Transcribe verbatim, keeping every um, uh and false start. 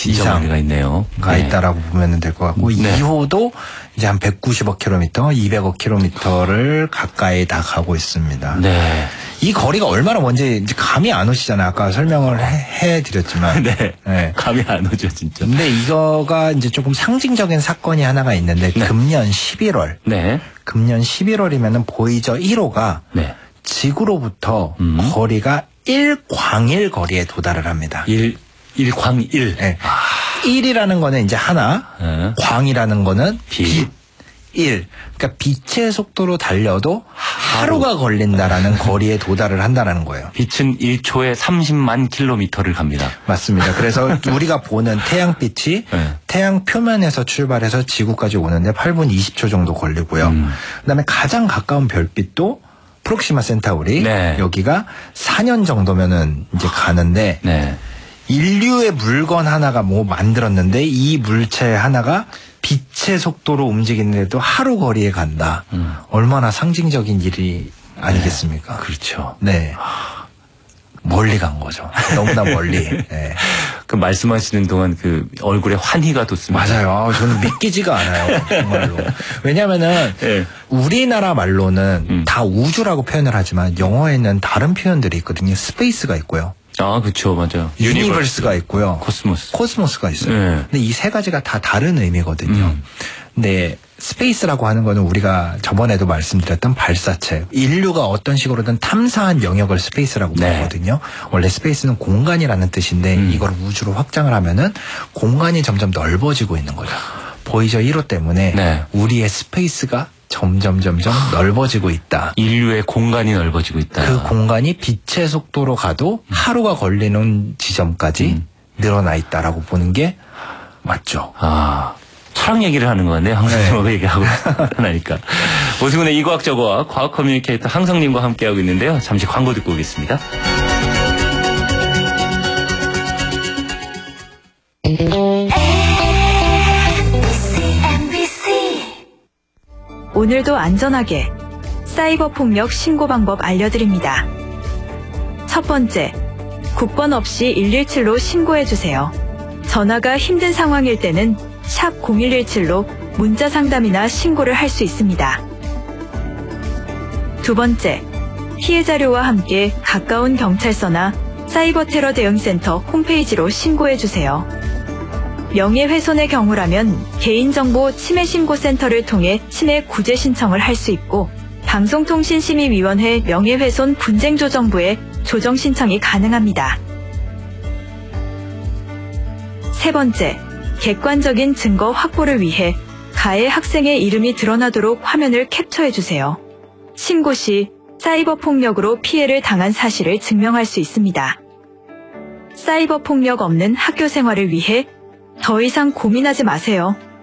진짜 멀리가 있네요. 가 네. 있다라고 보면 될 것 같고 네. 이 호도 이제 한 백구십억 킬로미터, 이백억 킬로미터를 가까이 다 가고 있습니다. 네. 이 거리가 얼마나 먼지 이제 감이 안 오시잖아요. 아까 설명을 해, 해드렸지만. 네. 네. 감이 안 오죠, 진짜. 근데 이거가 이제 조금 상징적인 사건이 하나가 있는데 네. 금년 십일월. 네. 금년 십일월이면은 보이저 일 호가 네. 지구로부터 음. 거리가 일 광일 거리에 도달을 합니다. 일, 일광일. 네. 일이라는 거는 이제 하나, 네. 광이라는 거는 빛. 빛. 일. 그러니까 빛의 속도로 달려도 하루가 걸린다라는 거리에 도달을 한다는 거예요. 빛은 일 초에 삼십만 킬로미터를 갑니다. 맞습니다. 그래서 우리가 보는 태양빛이 네. 태양 표면에서 출발해서 지구까지 오는데 팔 분 이십 초 정도 걸리고요. 음. 그다음에 가장 가까운 별빛도 프록시마 센타우리. 네. 여기가 사 년 정도면은 이제 가는데 네. 인류의 물건 하나가 뭐 만들었는데 이 물체 하나가 빛의 속도로 움직이는데도 하루 거리에 간다. 음. 얼마나 상징적인 일이 아니겠습니까? 네. 그렇죠. 네. 멀리 간 거죠. 너무나 멀리. 네. 그 말씀하시는 동안 그 얼굴에 환희가 돋습니다. 맞아요. 아, 저는 믿기지가 않아요. 정말로. 왜냐면은 네. 우리나라 말로는 음. 다 우주라고 표현을 하지만 영어에는 다른 표현들이 있거든요. 스페이스가 있고요. 아, 그렇죠. 맞아요. 유니버스가 있고요. 코스모스. 코스모스가 있어요. 네. 근데 이 세 가지가 다 다른 의미거든요. 음. 근데 스페이스라고 하는 거는 우리가 저번에도 말씀드렸던 발사체. 인류가 어떤 식으로든 탐사한 영역을 스페이스라고 네. 부르거든요. 원래 스페이스는 공간이라는 뜻인데 음. 이걸 우주로 확장을 하면은 공간이 점점 넓어지고 있는 거죠. 보이저 일 호 때문에 네. 우리의 스페이스가 점점 점점 넓어지고 있다. 인류의 공간이 넓어지고 있다. 그 공간이 빛의 속도로 가도 하루가 걸리는 지점까지 음. 늘어나 있다라고 보는 게 맞죠. 아, 철학 얘기를 하는 거 같네요. 항상 네. 얘기하고 하나니까. 오승훈의 이과학저거와 과학 커뮤니케이터 항성님과 함께하고 있는데요. 잠시 광고 듣고 오겠습니다. 오늘도 안전하게 사이버 폭력 신고 방법 알려드립니다. 첫 번째, 국번 없이 일일칠로 신고해주세요. 전화가 힘든 상황일 때는 샵 공일일칠로 문자 상담이나 신고를 할 수 있습니다. 두 번째, 피해 자료와 함께 가까운 경찰서나 사이버 테러 대응센터 홈페이지로 신고해주세요. 명예훼손의 경우라면 개인정보 침해신고센터를 통해 침해 구제 신청을 할 수 있고 방송통신심의위원회 명예훼손 분쟁조정부에 조정 신청이 가능합니다. 세 번째, 객관적인 증거 확보를 위해 가해 학생의 이름이 드러나도록 화면을 캡처해주세요. 신고 시 사이버 폭력으로 피해를 당한 사실을 증명할 수 있습니다. 사이버 폭력 없는 학교 생활을 위해 더 이상 고민하지 마세요.